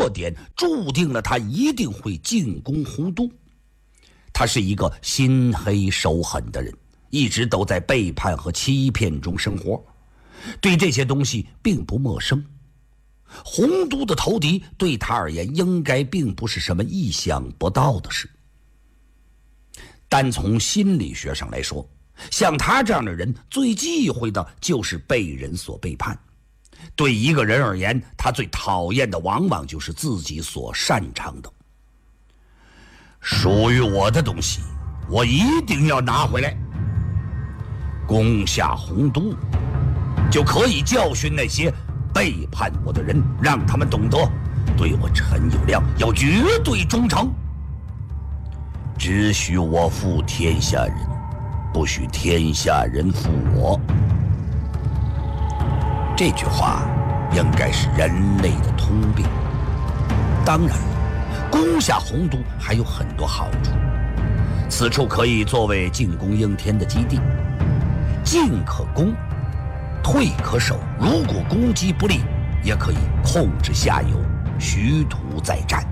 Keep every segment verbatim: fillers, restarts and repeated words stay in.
特点注定了他一定会进攻洪都。他是一个心黑手狠的人，一直都在背叛和欺骗中生活，对这些东西并不陌生。洪都的投敌对他而言应该并不是什么意想不到的事。单从心理学上来说，像他这样的人最忌讳的就是被人所背叛。对一个人而言，他最讨厌的往往就是自己所擅长的。属于我的东西，我一定要拿回来。攻下洪都，就可以教训那些背叛我的人，让他们懂得对我陈友谅要绝对忠诚。只许我负天下人，不许天下人负我。这句话应该是人类的通病。当然，攻下洪都还有很多好处。此处可以作为进攻应天的基地，进可攻，退可守。如果攻击不利，也可以控制下游，徐图再战。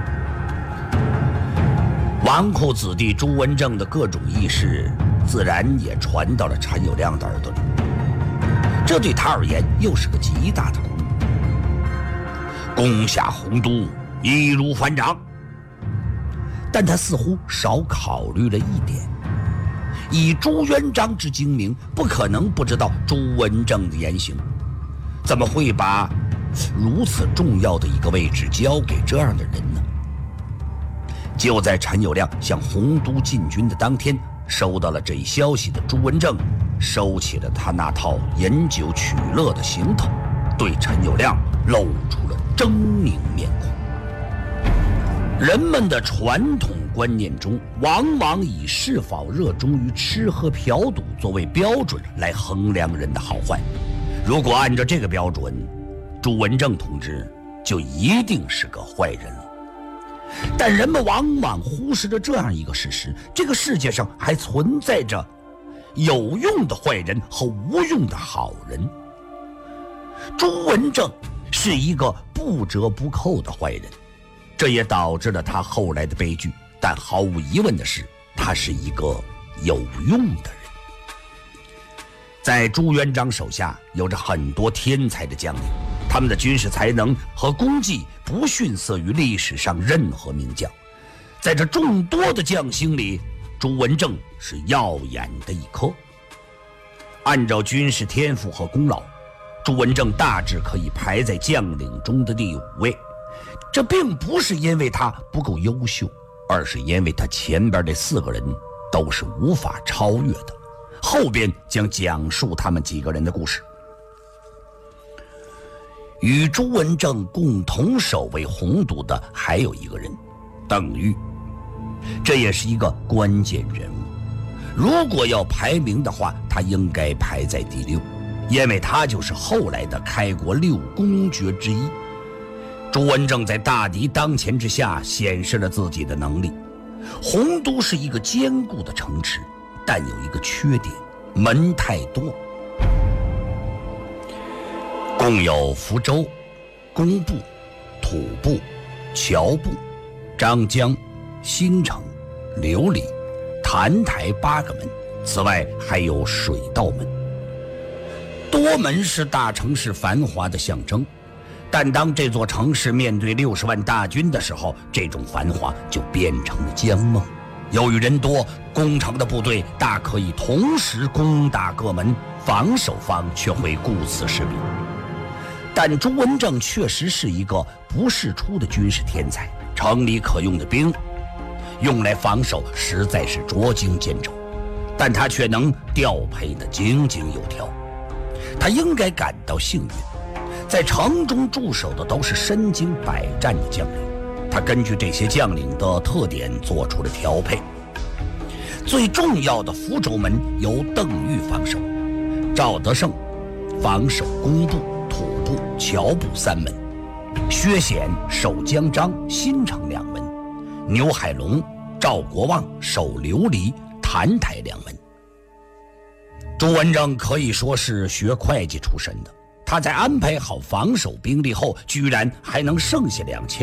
纨绔子弟朱文正的各种轶事，自然也传到了陈友谅的耳朵里。这对他而言又是个极大的鼓舞。攻下洪都，易如反掌。但他似乎少考虑了一点：以朱元璋之精明，不可能不知道朱文正的言行，怎么会把如此重要的一个位置交给这样的人呢？就在陈友谅向洪都进军的当天，收到了这一消息的朱文正收起了他那套饮酒取乐的行头，对陈友谅露出了狰狞面孔。人们的传统观念中，往往以是否热衷于吃喝嫖赌作为标准来衡量人的好坏。如果按照这个标准，朱文正同志就一定是个坏人了。但人们往往忽视了这样一个事实：这个世界上还存在着有用的坏人和无用的好人。朱文正是一个不折不扣的坏人，这也导致了他后来的悲剧。但毫无疑问的是，他是一个有用的人。在朱元璋手下有着很多天才的将领，他们的军事才能和功绩不逊色于历史上任何名将。在这众多的将星里，朱文正是耀眼的一颗。按照军事天赋和功劳，朱文正大致可以排在将领中的第五位。这并不是因为他不够优秀，而是因为他前边这四个人都是无法超越的。后边将讲述他们几个人的故事。与朱文正共同守卫洪都的还有一个人，邓愈，这也是一个关键人物。如果要排名的话，他应该排在第六，因为他就是后来的开国六公爵之一。朱文正在大敌当前之下显示了自己的能力。洪都是一个坚固的城池，但有一个缺点，门太多。共有福州、工部、土部、侨部、张江、新城、琉璃、澹台八个门，此外还有水道门。多门是大城市繁华的象征，但当这座城市面对六十万大军的时候，这种繁华就变成了将梦。由于人多，攻城的部队大可以同时攻打各门，防守方却会顾此失彼。但朱文正确实是一个不世出的军事天才，城里可用的兵用来防守实在是捉襟见肘，但他却能调配得井井有条。他应该感到幸运，在城中驻守的都是身经百战的将领，他根据这些将领的特点做出了调配。最重要的福州门由邓愈防守，赵德胜防守工部、土部、侨部三门，薛显守江章、新城两门，牛海龙、赵国旺守琉璃、澹台两门。朱文正可以说是学会计出身的，他在安排好防守兵力后，居然还能剩下两千